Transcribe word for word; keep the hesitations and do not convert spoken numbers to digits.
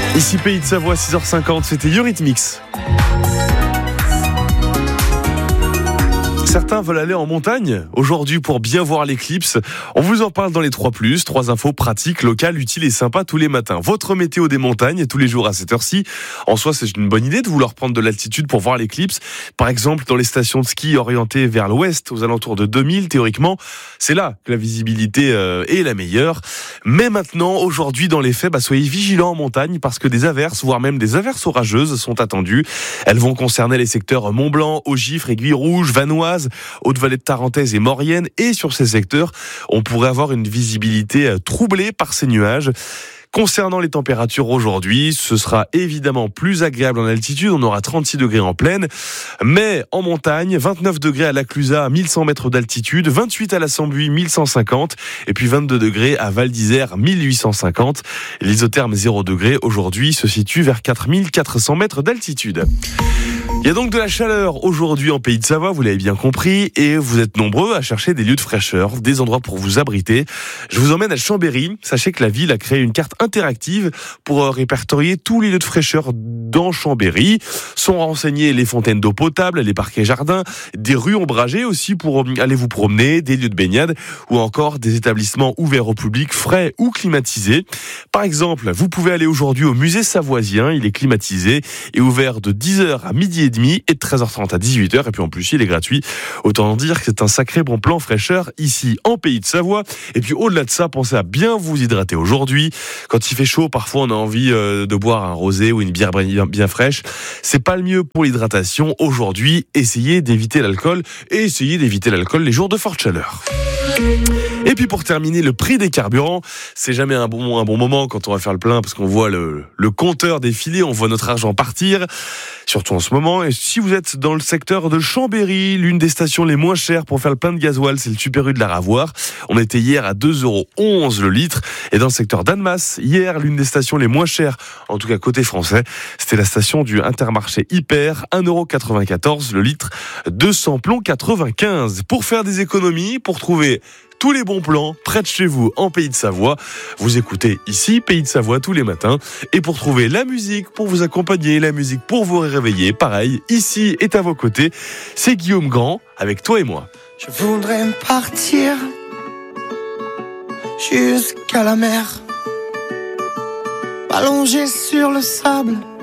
Ici Pays de Savoie, six heures cinquante, c'était Eurythmics. Certains veulent aller en montagne aujourd'hui pour bien voir l'éclipse. On vous en parle dans les trois plus, trois infos pratiques, locales, utiles et sympas tous les matins. Votre météo des montagnes tous les jours à cette heure-ci. En soi, c'est une bonne idée de vouloir prendre de l'altitude pour voir l'éclipse. Par exemple, dans les stations de ski orientées vers l'ouest, aux alentours de deux mille, théoriquement, c'est là que la visibilité euh, est la meilleure. Mais maintenant, aujourd'hui, dans les faits, bah, soyez vigilants en montagne parce que des averses, voire même des averses orageuses sont attendues. Elles vont concerner les secteurs Mont-Blanc, Haut-Gifre, Aiguille-Rouge, Vanoise, Haute-Vallée de Tarentaise et Maurienne. Et sur ces secteurs, on pourrait avoir une visibilité troublée par ces nuages. Concernant les températures aujourd'hui, ce sera évidemment plus agréable en altitude, on aura trente-six degrés en plaine, mais en montagne, vingt-neuf degrés à la Clusaz à mille cent mètres d'altitude, vingt-huit à la Sambuie, mille cent cinquante, et puis vingt-deux degrés à Val d'Isère, mille huit cent cinquante. L'isotherme zéro degré aujourd'hui se situe vers quatre mille quatre cents mètres d'altitude. Il y a donc de la chaleur aujourd'hui en Pays de Savoie, vous l'avez bien compris, et vous êtes nombreux à chercher des lieux de fraîcheur, des endroits pour vous abriter. Je vous emmène à Chambéry. Sachez que la ville a créé une carte interactive pour répertorier tous les lieux de fraîcheur dans Chambéry. Sont renseignés les fontaines d'eau potable, les parquets jardins, des rues ombragées aussi pour aller vous promener, des lieux de baignade ou encore des établissements ouverts au public, frais ou climatisés. Par exemple, vous pouvez aller aujourd'hui au musée savoisien, il est climatisé et ouvert de dix heures à midi et demi et de treize heures trente à dix-huit heures, et puis en plus il est gratuit. Autant dire que c'est un sacré bon plan fraîcheur ici en Pays de Savoie. Et puis au-delà de ça, pensez à bien vous hydrater aujourd'hui. Quand il fait chaud, parfois on a envie euh, de boire un rosé ou une bière bien, bien fraîche. C'est pas le mieux pour l'hydratation. Aujourd'hui, essayez d'éviter l'alcool et essayez d'éviter l'alcool les jours de forte chaleur. Et puis pour terminer, le prix des carburants, c'est jamais un bon, un bon moment quand on va faire le plein parce qu'on voit le, le compteur défiler, on voit notre argent partir, surtout en ce moment. Et si vous êtes dans le secteur de Chambéry, l'une des stations les moins chères pour faire le plein de gasoil, c'est le Super U de la Ravoire. On était hier à deux euros onze le litre. Et dans le secteur d'Annemasse, hier, l'une des stations les moins chères, en tout cas côté français, c'était la station du Intermarché Hyper, un euro quatre-vingt-quatorze le litre, deux cents plombs quatre-vingt-quinze. Pour faire des économies, pour trouver tous les bons plans près de chez vous en Pays de Savoie, vous écoutez ici Pays de Savoie tous les matins. Et pour trouver la musique pour vous accompagner, la musique pour vous réveiller, pareil, ici est à vos côtés, c'est Guillaume Grand avec Toi et moi. Je voudrais partir jusqu'à la mer, allongé sur le sable,